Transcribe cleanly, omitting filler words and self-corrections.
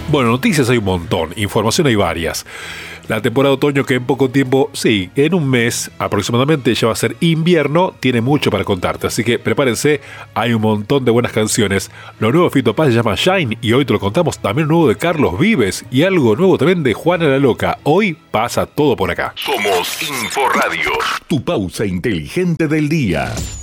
Bueno, noticias hay un montón, información hay varias. La temporada de otoño, que en poco tiempo, sí, en un mes aproximadamente ya va a ser invierno, tiene mucho para contarte, así que prepárense, hay un montón de buenas canciones. Lo nuevo de Fito Páez se llama Shine y hoy te lo contamos, también nuevo de Carlos Vives y algo nuevo también de Juana la Loca. Hoy pasa todo por acá. Somos Inforadio, tu pausa inteligente del día.